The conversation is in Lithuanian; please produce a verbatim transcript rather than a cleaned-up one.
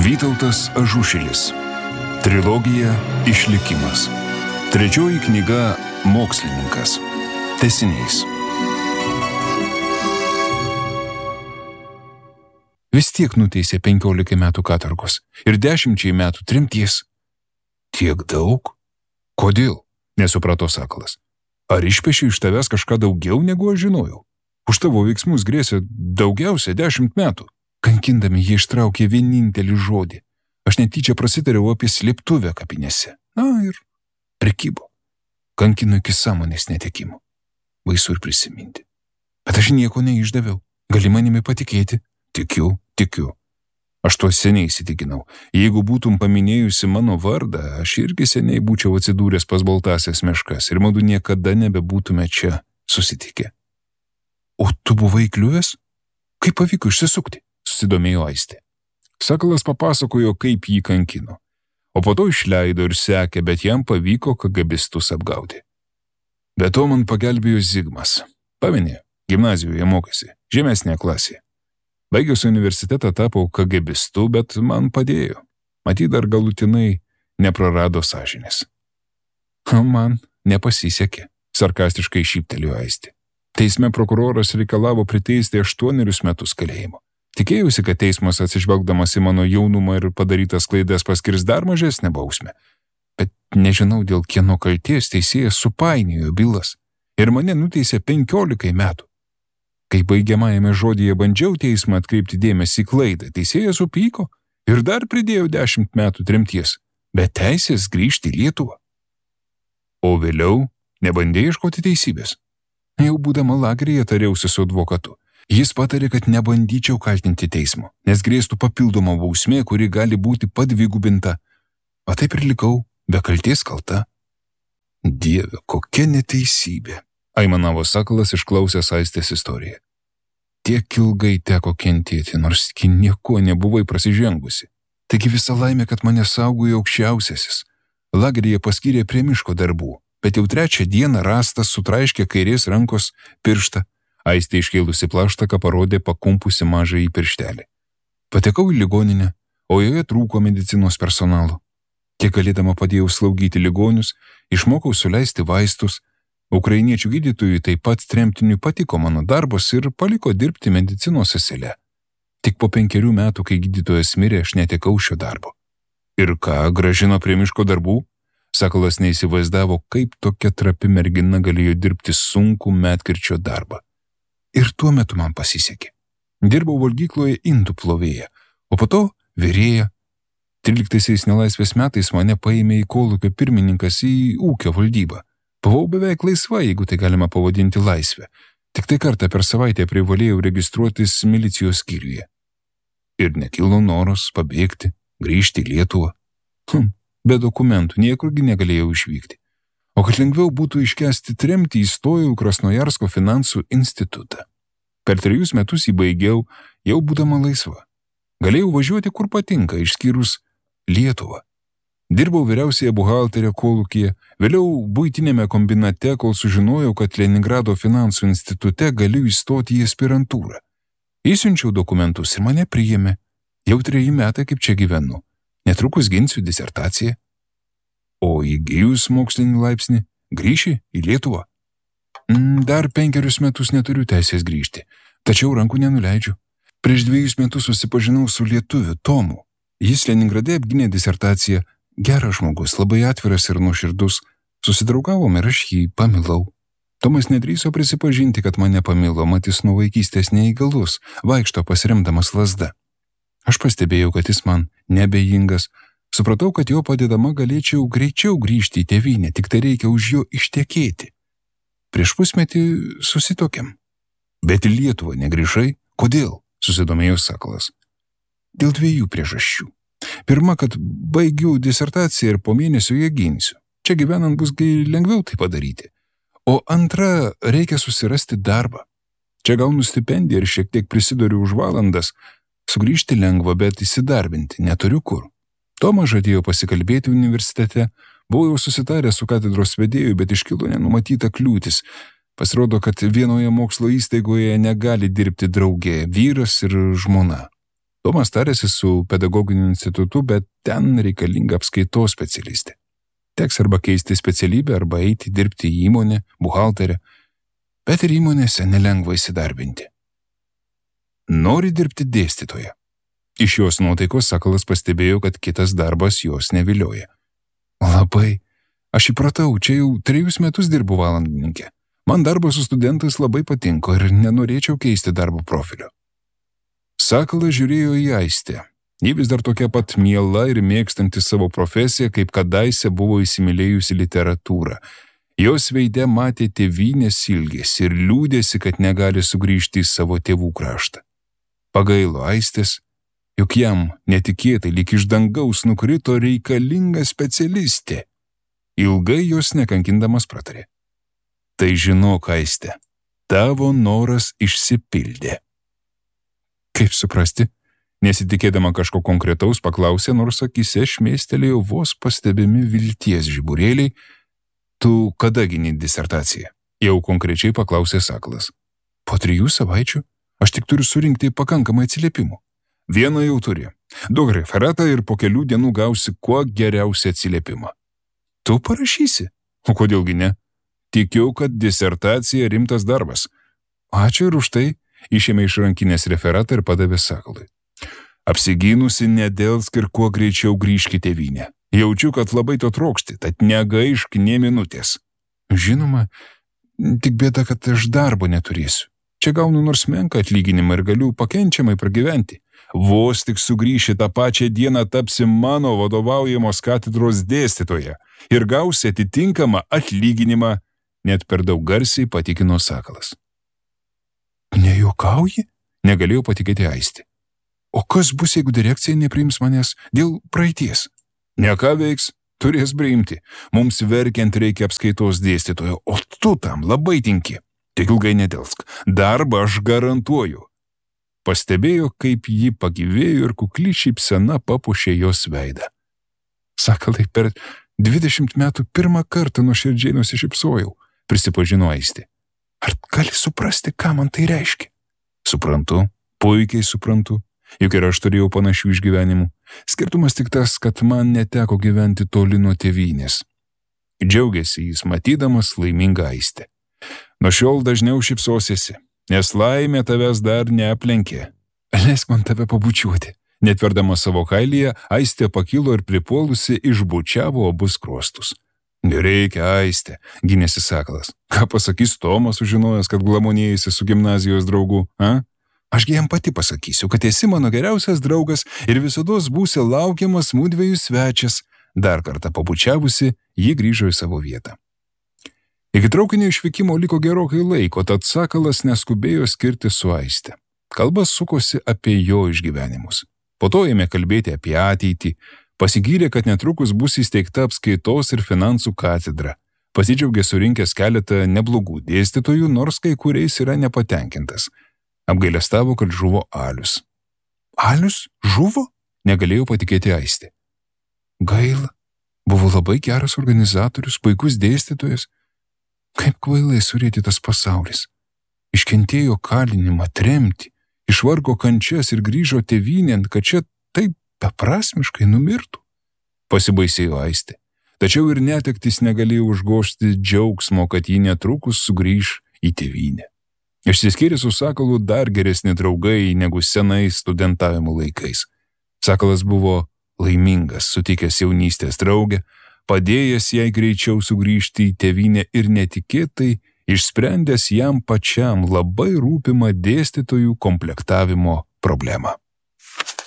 Vytautas Ažušilis. Trilogija Išlikimas. Trečioji knyga Mokslininkas. Tęsinys. Vis tiek nuteisė penkiolikai metų katorgos ir dešimčiai metų tremties. Tiek daug? Kodėl? Nesuprato Sakalas. Ar išpešiu iš tavęs kažką daugiau, negu aš žinojau? Už tavo veiksmus grėsė daugiausia dešimt metų. Kankindami jie ištraukė vienintelį žodį. Aš netyčia prasitariau apie slėptuvę kapinėse. Na ir prikybo. Kankino iki sąmonės netekimo. Baisu ir prisiminti. Bet aš nieko neišdaviau. Gali manimi patikėti? Tikiu, tikiu. Aš tuo seniai įsitikinau. Jeigu būtum paminėjusi mano vardą, aš irgi seniai būčiau atsidūręs pas baltasias meškas ir mudu niekada nebebūtume čia susitikę. O tu buvai kliuvęs? Kaip pavyko išsisukti? Susidomėjo Aistė. Sakalas papasakojo, kaip jį kankino. O po to išleido ir sekė, bet jam pavyko kagabistus apgauti. Be to man pagelbėjo Zigmas. Pamenė, gimnazijoje mokėsi, žemesnėje klasėje. Baigęs universitetą tapau kagabistu, bet man padėjo. Matyt, dar galutinai neprarado sąžinės. Man nepasisekė, sarkastiškai šyptelėjo Aistė. Teisme prokuroras reikalavo priteisti aštuonerius metus kalėjimo. Tikėjausi, kad teismas atsižvelgdamas į mano jaunumą ir padarytas klaidas paskirs dar mažesnę bausmę. Bet nežinau, dėl kieno kalties teisėjas supainiojo bylas ir mane nuteisė penkiolikai metų. Kai baigiamajame žodyje bandžiau teismą atkreipti dėmesį į klaidą, teisėjas supyko ir dar pridėjo dešimt metų tremties, bet teisės grįžti į Lietuvą. O vėliau nebandė ieškoti teisybės. Jau būdama lageryje tariausi su advokatu. Jis patarė, kad nebandyčiau kaltinti teismo, nes grėstų papildoma bausmė, kuri gali būti padvigubinta. O taip ir likau be kalties kalta. Dieve, kokia neteisybė, aimanavo Sakalas išklausęs Aistės istoriją. Tiek ilgai teko kentėti, nors iki nieko nebuvai prasižengusi. Taigi visa laimė, kad mane saugojo aukščiausiasis. Lageryje paskyrė prie miško darbų, bet jau trečią dieną rastas sutraiškė kairės rankos pirštą. Aistė iškėlusi plaštaką parodė pakumpusi mažąjį pirštelį. Patekau į ligoninę, o joje trūko medicinos personalo. Kiek galėdama padėjau slaugyti ligonius, išmokau suleisti vaistus. Ukrainiečių gydytojui taip pat tremtiniui patiko mano darbas ir paliko dirbti medicinos sesele. Tik po penkerių metų, kai gydytojas mirė, aš netekau šio darbo. Ir ką, grąžino prie miško darbų? Sakalas neįsivaizdavo, kaip tokia trapi mergina galėjo dirbti sunkų medkirčio darbą. Ir tuo metu man pasisekė. Dirbau valgykloje indų plovėja, o po to virėja. Tryliktaisiais nelaisvės metais mane paėmė į kolūkio pirmininkas į ūkio valdybą. Buvau beveik laisva, jeigu tai galima pavadinti laisvę. Tik tai kartą per savaitę privalėjau registruotis milicijos skyriuje. Ir nekilo noras pabėgti, grįžti į Lietuvą. Hm, be dokumentų niekurgi negalėjau išvykti. O kad lengviau būtų iškęsti tremtį, įstojau į Krasnojarsko finansų institutą. Per trejus metus jį baigiau, jau būdama laisva. Galėjau važiuoti kur patinka, išskyrus Lietuvą. Dirbau vyriausiąją buhalterę kolūkyje, vėliau buitinėme kombinate, kol sužinojau, kad Leningrado finansų institute galiu įstoti į aspirantūrą. Įsiunčiau dokumentus ir mane priėmė. Jau treji metai kaip čia gyvenu. Netrukus ginsiu disertaciją. O įgijus mokslinį laipsnį, grįši į Lietuvą? Dar penkerius metus neturiu teisės grįžti, tačiau rankų nenuleidžiu. Prieš dviejus metus susipažinau su lietuviu Tomu. Jis Leningrade apgynė disertaciją, geras žmogus, labai atviras ir nuoširdus. Susidraugavom ir aš jį pamilau. Tomas nedrįso prisipažinti, kad mane pamilo, mat jis nuo vaikystės neįgalus, vaikšto pasiremdamas lazda. Aš pastebėjau, kad jis man neabejingas. Supratau, kad jo padedama galėčiau greičiau grįžti į tėvynę, tik tai reikia už jo ištekėti. Prieš pusmetį susitokėm. Bet į Lietuvą negrįžai? Kodėl? Susidomėjo Sakalas. Dėl dviejų priežasčių. Pirma, kad baigiu disertaciją ir po mėnesio ją ginsiu. Čia gyvenant bus lengviau tai padaryti. O antra, reikia susirasti darbą. Čia gaunu stipendiją ir šiek tiek prisidariu už valandas. Sugrįžti lengva, bet įsidarbinti neturiu kur. Tomas žadėjo pasikalbėti universitete, buvau jau susitaręs su katedros vedėju, bet iškilo nenumatyta kliūtis. Pasirodo, kad vienoje mokslo įstaigoje negali dirbti draugė vyras ir žmona. Tomas tarėsi su pedagoginiu institutu, bet ten reikalinga apskaitos specialistė. Teks arba keisti specialybę, arba eiti dirbti į įmonę, buhalterę, bet ir įmonėse nelengva įsidarbinti. Nori dirbti dėstytoja. Iš jos nuotaikos Sakalas pastebėjo, kad kitas darbas jos nevilioja. Labai. Aš įpratau, čia jau trejus metus dirbu valandininkė. Man darbas su studentais labai patinko ir nenorėčiau keisti darbo profilio. Sakalas žiūrėjo į Aistę. Ji vis dar tokia pat miela ir mėgstanti savo profesiją, kaip kadaise buvo įsimylėjusi literatūrą. Jos veide matė tėvynės ilgesį ir liūdėsi, kad negali sugrįžti į savo tėvų kraštą. Pagailo Aistės, juk jam netikėtai lyg iš dangaus nukrito reikalinga specialistė. Ilgai jos nekankindamas pratarė. Tai žinok, Aiste, tavo noras išsipildė. Kaip suprasti? Nesitikėdama kažko konkretaus paklausė, nors akyse šmėstelėjo vos pastebimi vilties žiburėliai. Tu kada gini disertaciją? Jau konkrečiai paklausė Sakalas. Po trijų savaičių? Aš tik turiu surinkti pakankamai atsiliepimų. Vieną jau turi. Duok referatą ir po kelių dienų gausi kuo geriausią atsiliepimą. Tu parašysi? O kodėlgi ne? Tikiu, kad disertacija rimtas darbas. Ačiū ir už tai. Išėmė iš rankinės referatą ir padavė Sakalui. Apsigynusi nedelsk ir kuo greičiau grįžk į tėvynę. Jaučiu, kad labai to trokšti, tad negaišk nė minutės. Žinoma, tik bėda, kad aš darbo neturėsiu. Čia gaunu nors menką atlyginimą ir galiu pakenčiamai pragyventi. Vos tik sugrįši tą pačią dieną tapsi mano vadovaujamos katedros dėstytoja ir gausi atitinkamą atlyginimą, net per daug garsiai patikino Sakalas. Nejuokauji? Negalėjau patikėti Aistė. O kas bus, jeigu direkcija nepriims manęs dėl praeities? Ne ką veiks, turės priimti. Mums verkiant reikia apskaitos dėstytojo, o tu tam labai tinki. Tik ilgai nedelsk. Darbą aš garantuoju. Pastebėjo, kaip ji pagyvėjo ir kukli šypsena papuošė jos veidą. Sakalai, per dvidešimt metų pirmą kartą nuoširdžiai nusišypsojau, prisipažino Aistė. Ar gali suprasti, ką man tai reiškia? Suprantu, puikiai suprantu. Juk ir aš turėjau panašių išgyvenimų. Skirtumas tik tas, kad man neteko gyventi toli nuo tėvynės. Džiaugiasi jis matydamas laimingą Aistę. Nuo šiol dažniau šypsosiesi, nes laimė tavęs dar neaplenkė. Leisk man tave pabučiuoti. Netverdama savo kailyje, Aistė pakilo ir pripuolusi išbučiavo abu skruostus. Nereikia, Aistė, gynėsi Sakalas. Ką pasakys Tomas, sužinojęs, kad glamonėjasi su gimnazijos draugu, a? Ašgi jam pati pasakysiu, kad esi mano geriausias draugas ir visados būsi laukiamas mudviejų svečias. Dar kartą pabučiavusi, ji grįžo į savo vietą. Iki traukinio išvykimo liko gerokai laiko, tad Sakalas neskubėjo skirti su Aiste. Kalba sukosi apie jo išgyvenimus. Po to ėmė kalbėti apie ateitį, pasigyrė, kad netrukus bus įsteigta apskaitos ir finansų katedra. Pasidžiaugė surinkęs keletą neblogų dėstytojų, nors kai kuriais yra nepatenkintas. Apgailestavo, kad žuvo Alius. Alius? Žuvo? Negalėjau patikėti Aistė. Gaila. Buvo labai geras organizatorius, puikus dėstytojas. Kaip kvailai surėtytas pasaulis. Iškentėjo kalinimą, tremtį, išvargo kančias ir grįžo tėvynėn, kad čia taip beprasmiškai numirtų. Pasibaisėjo Aistė. Tačiau ir netektis negalėjo užgožti džiaugsmo, kad ji netrukus sugrįž į tėvynę. Išsiskyrė su Sakalu dar geresni draugai negu senais studentavimo laikais. Sakalas buvo laimingas, sutikęs jaunystės draugę, padėjęs jai greičiau sugrįžti į tėvynę ir netikėtai išsprendęs jam pačiam labai rūpimą dėstytojų komplektavimo problemą.